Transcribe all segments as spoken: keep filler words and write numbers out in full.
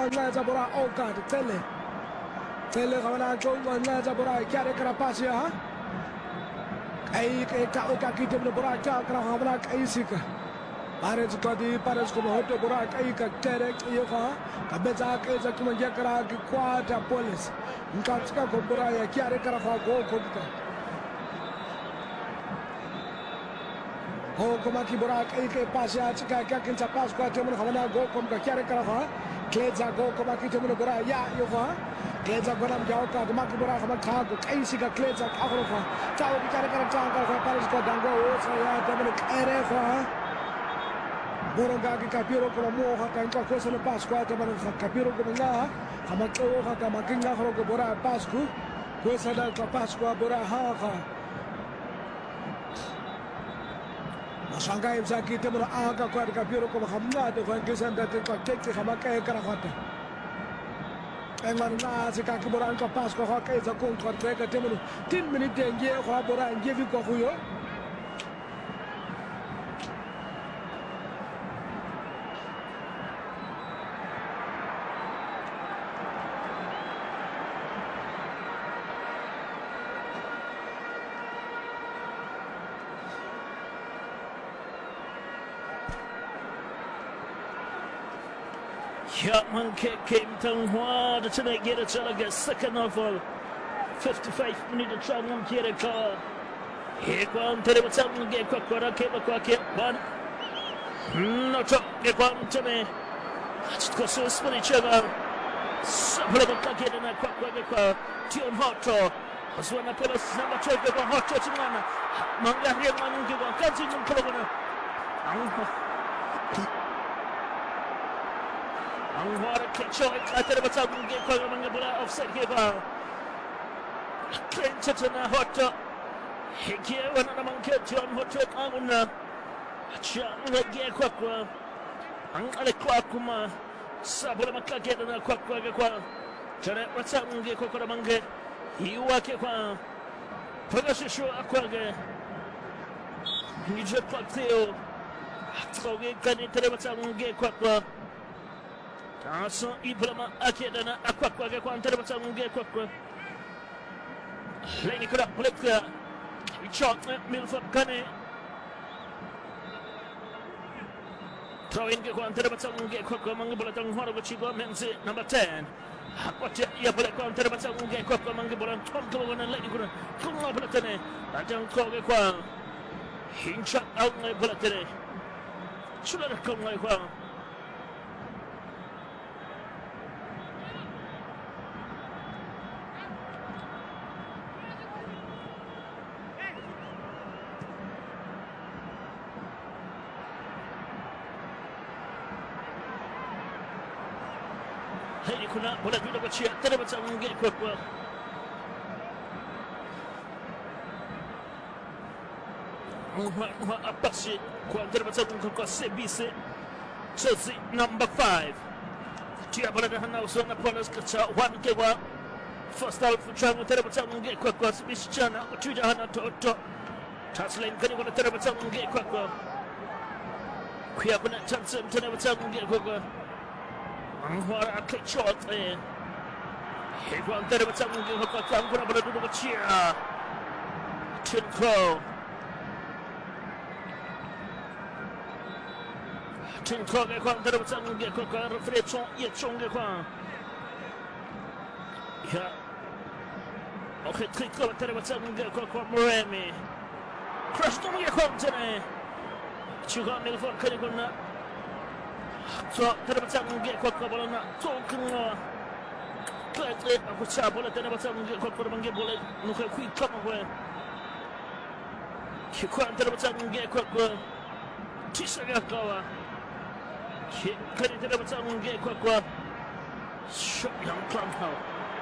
unqonqonqeza bora ogad cele cele gabana unqonqonqeza bora kyare karapasi ha ai ke ka o ka kite bora ka kra gabana kaisika Pares kodi pares ko hoto bora kai ka tere yo ha ka beza ka za kuma ya kra ki kwata police nkatika ko bora ya kyare kara fa go ko ka ho kuma ki bora kai ke pasya chika ka kin sa pas ko te mun gabana go kom ka kyare kara fa kleza go kuma ki te mun bora ya yo ha kleza ko nam jao ka ma ki bora gaba ka ko kai sika kleza ka ko fa ta o kyare kara ta ka pares ko dango o sa ya te mun kere fa Boronga ki kapiro ko mo ha kan ko so le pasco ata ban kapiro ko nga ha ma ko ha ka ma kinga ko ko bora pasco ko sa dal ko pasco bora ha ha masanga im sa ki te mo a ka ko kapiro ko ma hamna de ko ke san da te ko ke ke ma ka ka ra ta en man na se ka ki bora ko pasco ha ka za ko ko te ka te mo tin minute nge ko bora nge vi ko yo Chapman kick came down hard tonight. Get it, so get second of all. fifty-five minutes to try and get a car. Here one to the bottom, get quick, what I keep a quick one. Not up, get one to me. Just go so spiritual. Supplement like it in a quick, quick, quick. Tune hot to. As when I put us number two, they go hot to Chimana. Manga here, one give one. Can't see them coming. Ang wara kitcho atara batang ge ko mga bola offset ge ba Trench na hoto hige wana namang kitcho hoto anguna cha ge ko ko ang ale ko kuma sa bola makage na ko ko ge ko tara batang ge ko ko namang hiwa ke ko pagasho akwa ge ni je pateo troge kan tara batang ge ko ko Aso Ibrahima akidana akwakwa ge kwa ntare batsa nge kwakwa Leni kura plekka Shot Milford Kane Throwing ge kwa ntare batsa nge kwakwa mangi bola tang horo go chigo menzi number ten Akwati ya bola kwa ntare batsa nge kwakwa mangi bola tonto wana leni kura kunga bola tane Atang ko ge kwa Hincha au ngai bola tane Chula kunga kwa Hei kuna bola dulu kecil terus macam mungkin kuat kuat. Muhammad Muhammad apa sih kuat terus macam mungkin kuat sebisa. Chelsea number five. Dia bola dah hendak usul nak bola kecil one ke one. First half macam terus macam mungkin kuat kuat sebisa nak tujuh hendak tot tot. Touchline kini bola terus macam mungkin kuat kuat. Kuya pun nak chance terus macam mungkin kuat kuat. Ang wara akit shot eh. Hegwan tere macam mungkin hokak ang kuna bola dulu kecil. Tin Crow. Tin Crow ke kwan tere macam mungkin hokak referee chong ye chong ke kwan. Ya. Okey trik Crow tere macam mungkin hokak Moremi. Crash tu mungkin kwan tere. Juga Milford kini kuna. So tera macam nge kuat kuat bola nak tongkeng klet klet aku cah bola tera macam nge kuat kuat manggil bola nukai kui kap aku kuat tera macam nge kuat kuat tisha gak kawa kali tera macam nge kuat kuat shot yang pelan kau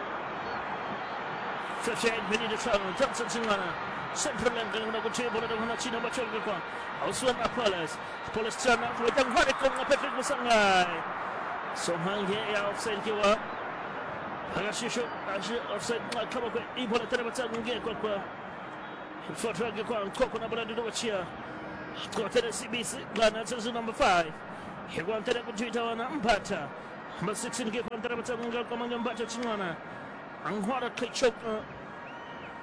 fifty-eight minit dah Johnson singana Central Land dengan nak kucing bola dengan nak Cina baca ke kuat Auswan Apolas Apolas Cina Kulitan hari kong Patrick Musangai Sohang ya offside kiwa Agak syusyuk Asyik offside Kamu ke I bola tera macam nge kuat kuat Fotra ke kuat Kau kena bola duduk cia Kau tera C B C Gana Chelsea number five Higuan tera kucing tawana empat Number sixteen ke antara macam nggal ko mangyamba cha chingwana ang hwara kay chok